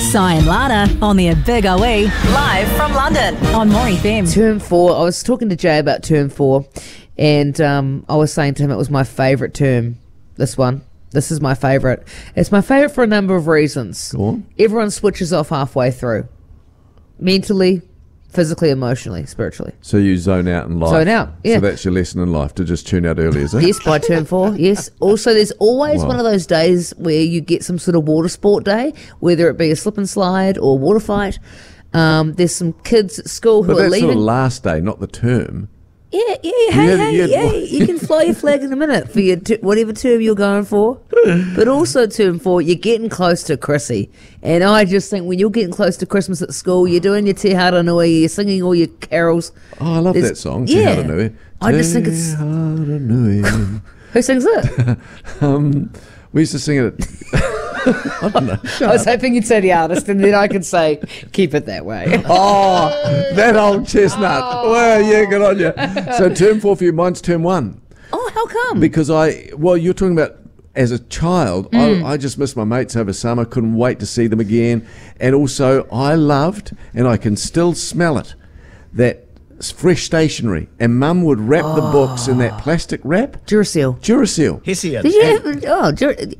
Sai and Lana on the Big OE, live from London on More FM. Term 4, I was talking to Jay about term 4, and I was saying to him it was my favourite term, this one. This is my favourite. It's my favourite for a number of reasons. Go on. Everyone switches off halfway through. Mentally, physically, emotionally, spiritually. So you zone out in life. Zone out, yeah. So that's your lesson in life, to just tune out early, is it? Yes, by term 4, yes. Also, there's always one of those days where you get some sort of water sport day, whether it be a slip and slide or a water fight. There's some kids at school who But are that's leaving. the last day, not the term. Yeah, had- you can fly your flag in a minute for your whatever term you're going for. But also term 4, you're getting close to Chrissy. And I just think when you're getting close to Christmas at school, you're doing your Te Hara Nui, you're singing all your carols. Oh, I love There's- that song, yeah. Te Hara Nui. I just think it's... Te Hara Nui. Who sings it? We used to sing it I don't know. I was hoping you'd say the artist, and then I could say, keep it that way. Oh, that old chestnut. Well, yeah, good on you. So term 4 for you, mine's term 1. Oh, how come? Because you're talking about as a child, I just missed my mates over summer, couldn't wait to see them again. And also I loved, and I can still smell it, that fresh stationery. And Mum would wrap the books in that plastic wrap. Duracell. Hessian. Did you have...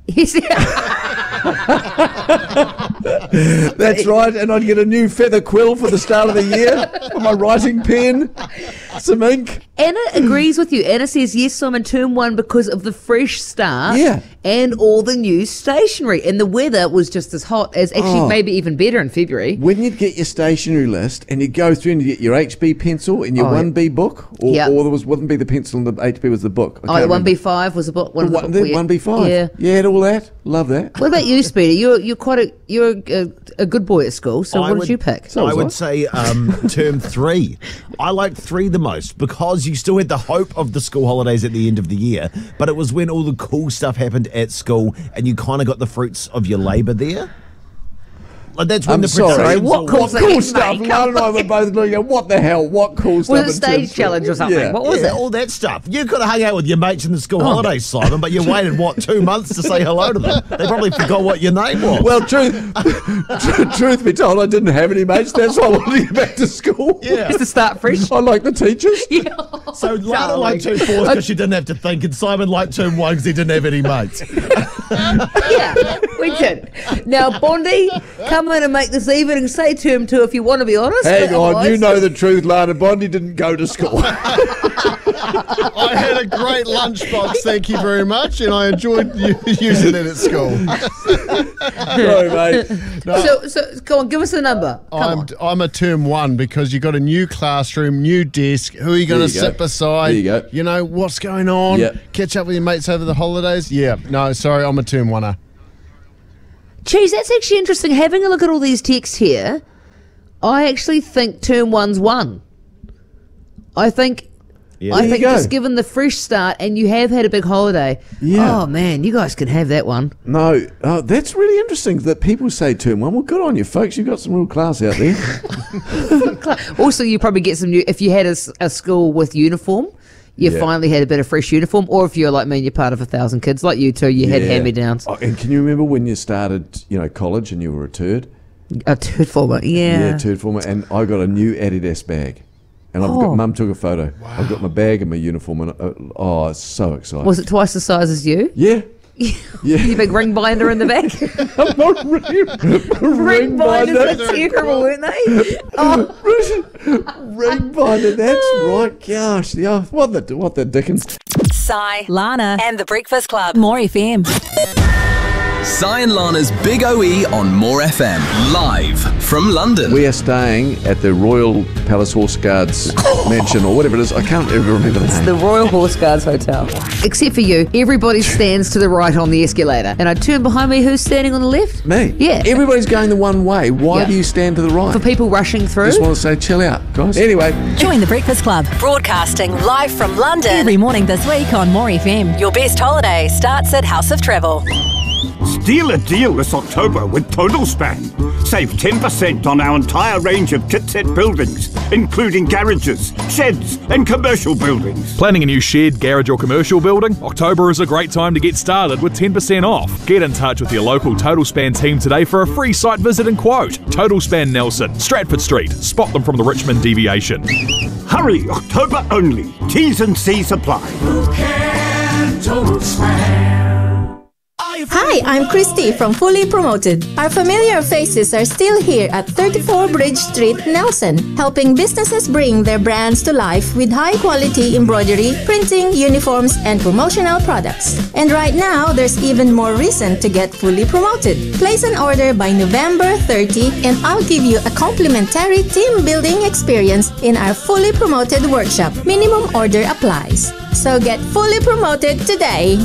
That's right, and I'd get a new feather quill for the start of the year, for my writing pen, some ink. Anna agrees with you. Anna says, yes, I'm in term 1 because of the fresh start Yeah. and all the new stationery. And the weather was just as hot as, actually maybe even better in February. When you'd get your stationery list and you'd go through and you get your HB pencil and your 1B book, or there wouldn't be the pencil and the HB was the book. The 1B5 was a book. One of the The 1B5. Yeah. Yeah, had all that. Love that. What about you, Speedy? You're a good boy at school, so what did you pick? I would say term 3. I liked 3 the most because you still had the hope of the school holidays at the end of the year, but it was when all the cool stuff happened at school and you kind of got the fruits of your labour there. Like that's when I'm the sorry, productions what all- cool What cool stuff? Lana and I were both looking at what the hell? What cool stuff? Was it in stage terms of- challenge or something? Yeah. What was yeah, it? all that stuff. You could have hung out with your mates in the school holidays, Simon, but you waited, 2 months to say hello to them? They probably forgot what your name was. Well, truth be told, I didn't have any mates. That's why I wanted to get back to school. yeah. Just to start fresh? I like the teachers. So Lana liked term 4 because she didn't have to think, and Simon liked term 1 because he didn't have any mates. Yeah, we did. Now, Bondi, come in and make this even and say term 2 if you want to be honest. Hang but on, you otherwise- know the truth, Lana. Bondi didn't go to school. I had a great lunchbox, thank you very much, and I enjoyed using it at school. Sorry, mate. So go on, give us a number. Come on. I'm a term 1 because you got a new classroom, new desk. Who are you going There to you go. sit beside? There you go. You know what's going on. Yep. Catch up with your mates over the holidays. Yeah, no, sorry, I'm a term 1er. Geez, that's actually interesting. Having a look at all these texts here, I actually think term 1's 1. I think There you go. just given the fresh start and you have had a big holiday. Yeah. Oh man, you guys can have that one. No, that's really interesting that people say term 1. Well, good on you, folks. You've got some real class out there. Also, you probably get some new if you had a school with uniform. You Yeah. finally had a bit of fresh uniform, or if you're like me and you're part of 1,000 kids like you two, you had Yeah. hand-me-downs. Oh, and can you remember when you started, college and you were a turd? A turd former, yeah. Turd former. And I got a new Adidas bag. And Mum took a photo. Wow. I've got my bag and my uniform. And it's so exciting. Was it twice the size as you? Yeah. Yeah. Your big ring binder in the back? I'm not ring binders binder. were terrible, weren't they? Oh. Ring binder, that's right. Gosh, yeah. What the dickens? Sai, Lana, and the Breakfast Club. More FM. Sai and Lana's Big OE on More FM. Live from London. We are staying at the Royal Palace Horse Guards mansion, or whatever it is. I can't ever remember the name. The Royal Horse Guards Hotel. Except for you, everybody stands to the right on the escalator. And I turn behind me, who's standing on the left? Me? Yeah. Everybody's going the one way. Why Yeah. do you stand to the right? For people rushing through. Just want to say, chill out, guys. Anyway, Join the Breakfast Club. Broadcasting live from London. Every morning this week on More FM. Your best holiday starts at House of Travel. Steal a deal this October with Total Span. Save 10% on our entire range of kit set buildings. including garages, sheds and commercial buildings. Planning a new shed, garage or commercial building? October is a great time to get started with 10% off. Get in touch with your local Total Span team today for a free site visit and quote. Total Span Nelson, Stratford Street. Spot them from the Richmond deviation. Hurry, October only. T's and C's apply. Total Span. Hi, I'm Christy from Fully Promoted. Our familiar faces are still here at 34 Bridge Street, Nelson, helping businesses bring their brands to life with high-quality embroidery, printing, uniforms, and promotional products. And right now, there's even more reason to get Fully Promoted. Place an order by November 30 and I'll give you a complimentary team-building experience in our Fully Promoted workshop. Minimum order applies. So get Fully Promoted today.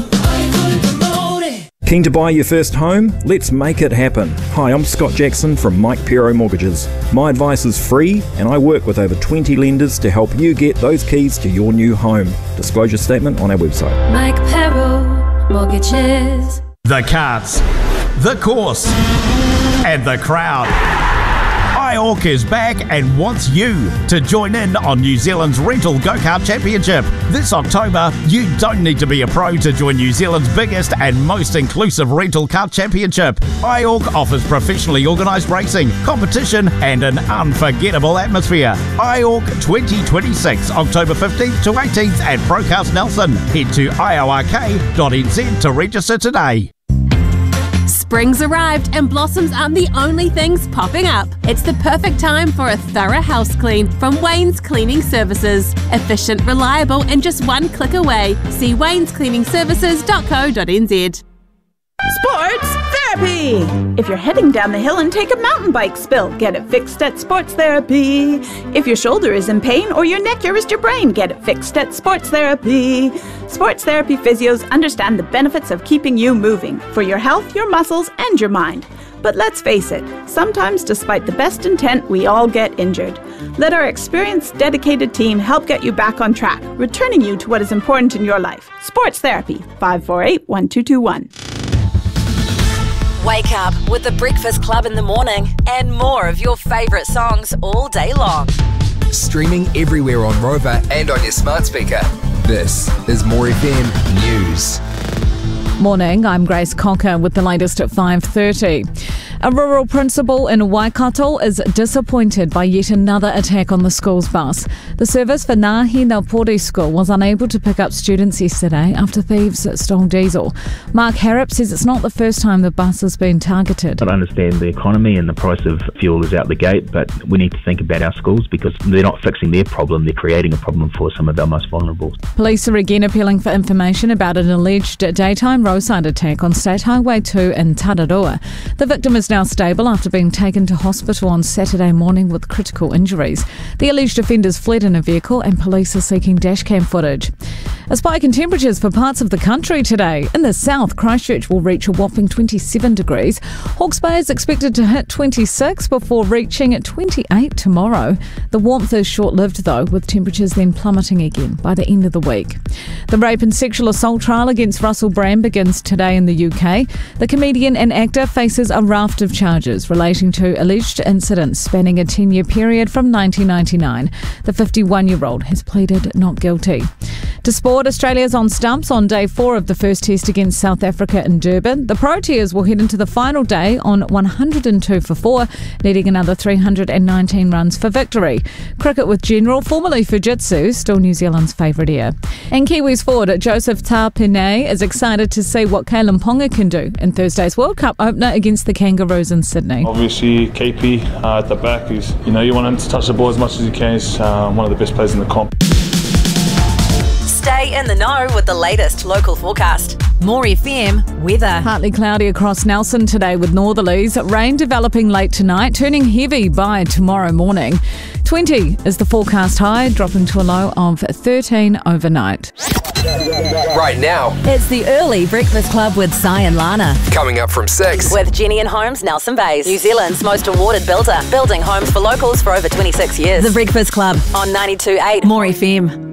Keen to buy your first home? Let's make it happen. Hi, I'm Scott Jackson from Mike Pero Mortgages. My advice is free and I work with over 20 lenders to help you get those keys to your new home. Disclosure statement on our website. Mike Pero Mortgages. The carts, the course, and the crowd. IORC is back and wants you to join in on New Zealand's Rental Go-Kart Championship. This October, you don't need to be a pro to join New Zealand's biggest and most inclusive rental kart championship. IORC offers professionally organised racing, competition and an unforgettable atmosphere. IORC 2026, October 15th to 18th at Procast Nelson. Head to iork.nz to register today. Spring's arrived and blossoms aren't the only things popping up. It's the perfect time for a thorough house clean from Wayne's Cleaning Services. Efficient, reliable and just one click away. See waynescleaningservices.co.nz. Sports Therapy! If you're heading down the hill and take a mountain bike spill, get it fixed at Sports Therapy. If your shoulder is in pain or your neck or wrist your brain, get it fixed at Sports Therapy. Sports Therapy physios understand the benefits of keeping you moving for your health, your muscles, and your mind. But let's face it, sometimes despite the best intent, we all get injured. Let our experienced, dedicated team help get you back on track, returning you to what is important in your life. Sports Therapy, 548-1221. Wake up with the Breakfast Club in the morning and more of your favourite songs all day long. Streaming everywhere on Rover and on your smart speaker. This is More FM News. Morning, I'm Grace Cocker with the latest at 5:30. A rural principal in Waikato is disappointed by yet another attack on the school's bus. The service for Ngāhi Naupori School was unable to pick up students yesterday after thieves stole diesel. Mark Harrop says it's not the first time the bus has been targeted. I understand the economy and the price of fuel is out the gate, but we need to think about our schools because they're not fixing their problem, they're creating a problem for some of our most vulnerable. Police are again appealing for information about an alleged daytime roadside attack on State Highway 2 in Tararua. The victim is now stable after being taken to hospital on Saturday morning with critical injuries. The alleged offenders fled in a vehicle and police are seeking dashcam footage. A spike in temperatures for parts of the country today. In the south, Christchurch will reach a whopping 27 degrees. Hawke's Bay is expected to hit 26 before reaching 28 tomorrow. The warmth is short-lived though, with temperatures then plummeting again by the end of the week. The rape and sexual assault trial against Russell Brand begins today in the UK. The comedian and actor faces a raft of charges relating to alleged incidents spanning a 10-year period from 1999. The 51-year-old has pleaded not guilty. To sport, Australia's on stumps on day 4 of the first test against South Africa in Durban. The Proteas will head into the final day on 102 for 4, needing another 319 runs for victory. Cricket with General, formerly Fujitsu, still New Zealand's favourite ear. And Kiwis forward Joseph Tapine is excited to see what Kalen Ponga can do in Thursday's World Cup opener against the Kangaroos in Sydney. Obviously, KP at the back is, you want him to touch the ball as much as he can. He's one of the best players in the comp. Stay in the know with the latest local forecast. More FM weather. Partly cloudy across Nelson today with northerlies. Rain developing late tonight, turning heavy by tomorrow morning. 20 is the forecast high, dropping to a low of 13 overnight. Right now, it's the early Breakfast Club with Si and Lana. Coming up from 6. With Jenny and Homes, Nelson Bays, New Zealand's most awarded builder, building homes for locals for over 26 years. The Breakfast Club on 92.8 More FM.